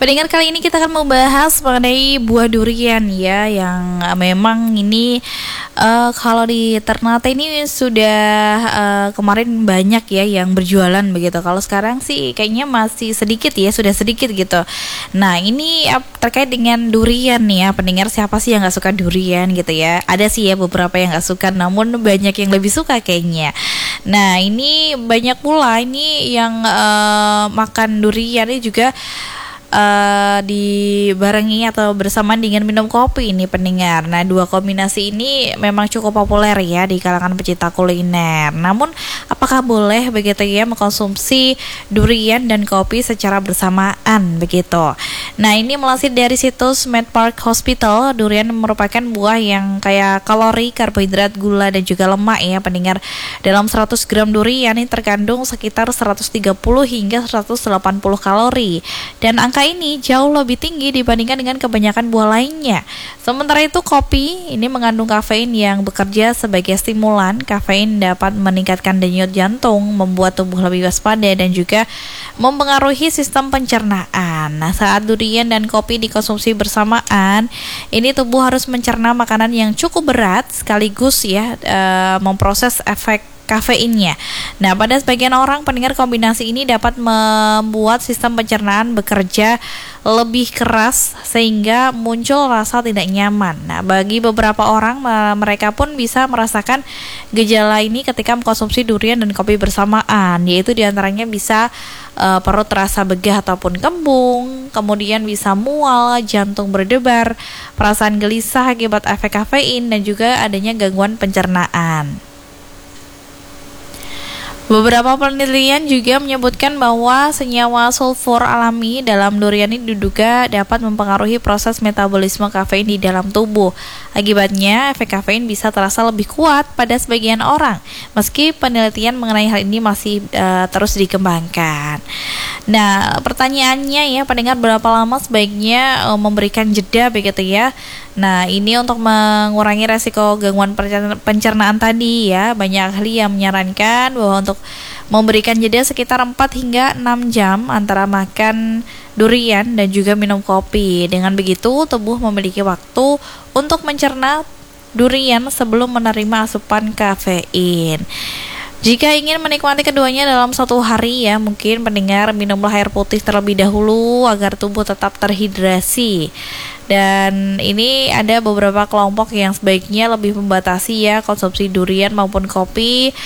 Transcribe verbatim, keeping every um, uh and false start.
Pendengar, kali ini kita akan membahas mengenai buah durian ya, yang uh, memang ini uh, kalau di Ternate ini sudah uh, kemarin banyak ya yang berjualan begitu. Kalau sekarang sih kayaknya masih sedikit ya, sudah sedikit gitu. Nah ini uh, terkait dengan durian nih ya, pendengar, siapa sih yang nggak suka durian gitu ya? Ada sih ya beberapa yang nggak suka, namun banyak yang lebih suka kayaknya. Nah ini banyak pula ini yang uh, makan durian ini juga uh, dibarengi atau bersamaan dengan minum kopi ini, pendengar. Nah dua kombinasi ini memang cukup populer ya di kalangan pecinta kuliner. Namun apakah boleh begitu ya mengkonsumsi durian dan kopi secara bersamaan begitu? Nah ini melansir dari situs MedPark Hospital, durian merupakan buah yang kaya kalori, karbohidrat, gula, dan juga lemak ya, pendengar. Dalam seratus gram durian ini terkandung sekitar seratus tiga puluh hingga seratus delapan puluh kalori, dan angka ini jauh lebih tinggi dibandingkan dengan kebanyakan buah lainnya. Sementara itu kopi ini mengandung kafein yang bekerja sebagai stimulan. Kafein dapat meningkatkan denyut jantung, membuat tubuh lebih waspada, dan juga mempengaruhi sistem pencernaan. Nah saat durian dan kopi dikonsumsi bersamaan, ini tubuh harus mencerna makanan yang cukup berat sekaligus ya e, memproses efek kafeinnya. Nah, pada sebagian orang, pendengar, kombinasi ini dapat membuat sistem pencernaan bekerja lebih keras sehingga muncul rasa tidak nyaman. Nah, bagi beberapa orang, mereka pun bisa merasakan gejala ini ketika mengkonsumsi durian dan kopi bersamaan, yaitu diantaranya bisa uh, perut terasa begah ataupun kembung, kemudian bisa mual, jantung berdebar, perasaan gelisah akibat efek kafein, dan juga adanya gangguan pencernaan. Beberapa penelitian juga menyebutkan bahwa senyawa sulfur alami dalam durian ini diduga dapat mempengaruhi proses metabolisme kafein di dalam tubuh. Akibatnya, efek kafein bisa terasa lebih kuat pada sebagian orang, meski penelitian mengenai hal ini masih uh, terus dikembangkan. Nah, pertanyaannya ya, pendengar, berapa lama sebaiknya uh, memberikan jeda begitu ya? Nah, ini untuk mengurangi resiko gangguan pencernaan tadi ya, banyak ahli yang menyarankan bahwa untuk memberikan jeda sekitar empat hingga enam jam antara makan durian dan juga minum kopi. Dengan begitu, tubuh memiliki waktu untuk mencerna durian sebelum menerima asupan kafein. Jika ingin menikmati keduanya dalam satu hari ya, mungkin pendengar minumlah air putih terlebih dahulu agar tubuh tetap terhidrasi. Dan ini ada beberapa kelompok yang sebaiknya lebih membatasi ya konsumsi durian maupun kopi